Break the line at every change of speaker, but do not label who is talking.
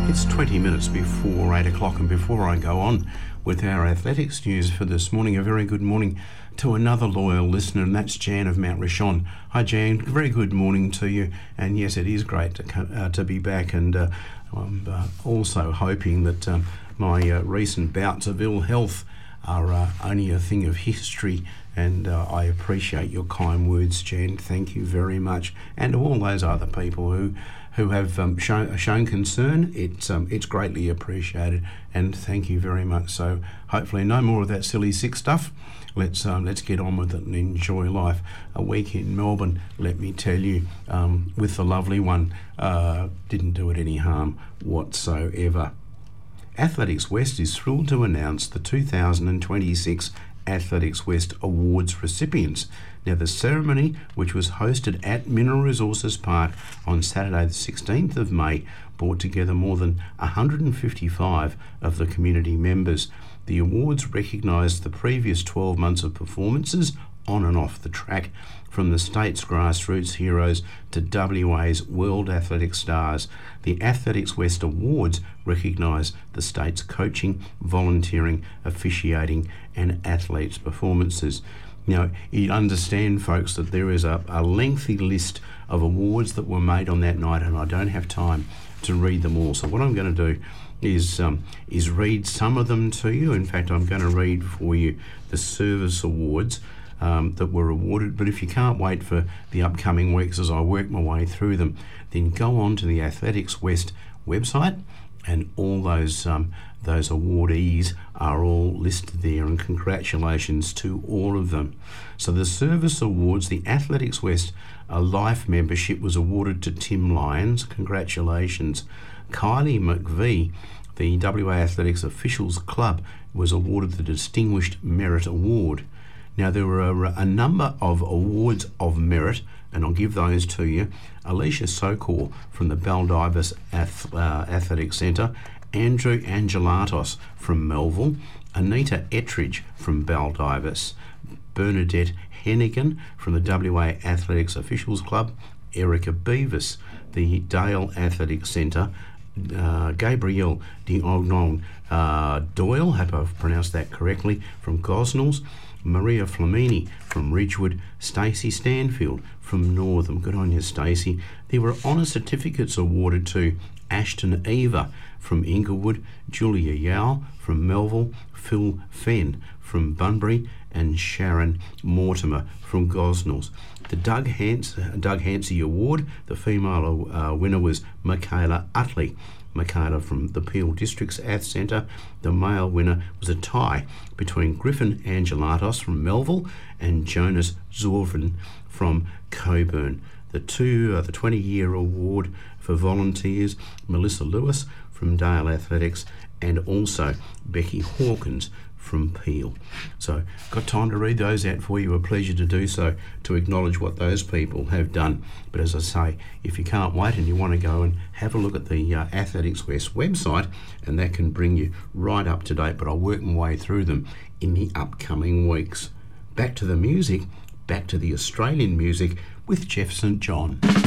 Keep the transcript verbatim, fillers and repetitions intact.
It's twenty minutes before eight o'clock, and before I go on with our athletics news for this morning, a very good morning to another loyal listener, and that's Jan of Mount Rishon. Hi Jan, very good morning to you, and yes, it is great to come, uh, to be back, and uh, I'm uh, also hoping that um, my uh, recent bouts of ill health are uh, only a thing of history, and uh, I appreciate your kind words, Jan. Thank you very much, and to all those other people who who have um, shown, shown concern. It's um, it's greatly appreciated, and thank you very much. So hopefully no more of that silly sick stuff. Let's um, let's get on with it and enjoy life. A week in Melbourne, let me tell you, um, with the lovely one, uh, didn't do it any harm whatsoever. Athletics West is thrilled to announce the two thousand twenty-six Athletics West Awards recipients. Now, the ceremony, which was hosted at Mineral Resources Park on Saturday the sixteenth of May, brought together more than one hundred fifty-five of the community members. The awards recognised the previous twelve months of performances on and off the track, from the state's grassroots heroes to W A's World Athletics stars. The Athletics West Awards recognise the state's coaching, volunteering, officiating and athletes' performances. Now, you understand, folks, that there is a, a lengthy list of awards that were made on that night, and I don't have time to read them all. So what I'm going to do is um, is read some of them to you. In fact, I'm going to read for you the service awards um, that were awarded. But if you can't wait for the upcoming weeks as I work my way through them, then go on to the Athletics West website, and all those um, those awardees are all listed there, and congratulations to all of them. So the service awards, the Athletics West a life membership was awarded to Tim Lyons. Congratulations. Kylie McVie, the W A Athletics Officials Club, was awarded the Distinguished Merit Award. Now, there were a, a number of awards of merit, and I'll give those to you. Alicia Sokor from the Baldivis Ath- uh, Athletics Centre, Andrew Angelatos from Melville, Anita Ettridge from Baldivis, Bernadette Hennigan from the W A Athletics Officials Club, Erica Beavis, the Dale Athletics Centre, uh, Gabrielle Diognon uh, Doyle, hope I've pronounced that correctly, from Gosnells, Maria Flamini from Ridgewood, Stacey Stanfield from Northam. Good on you, Stacey. There were honour certificates awarded to Ashton Eva from Inglewood, Julia Yao from Melville, Phil Fenn from Bunbury, and Sharon Mortimer from Gosnells. The Doug Hans, Doug Hansey Award, the female uh, winner was Michaela Utley. Michaela from the Peel District's Ath Centre. The male winner was a tie between Griffin Angelatos from Melville and Jonas Zorvin from Coburn. The two, uh, the twenty-year award for volunteers, Melissa Lewis from Dale Athletics, and also Becky Hawkins from Peel. So, got time to read those out for you. A pleasure to do so, to acknowledge what those people have done. But as I say, if you can't wait and you want to go and have a look at the uh, Athletics West website, and that can bring you right up to date, but I'll work my way through them in the upcoming weeks. Back to the music, back to the Australian music with Jeff Saint John.